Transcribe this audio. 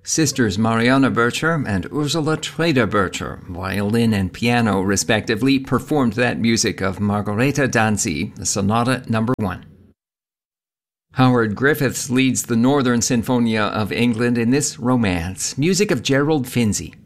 Sisters Mariana Bircher and Ursula Trader Bircher, violin and piano respectively, performed that music of Margareta Danzi, the Sonata No. 1. Howard Griffiths leads the Northern Sinfonia of England in this romance, music of Gerald Finzi.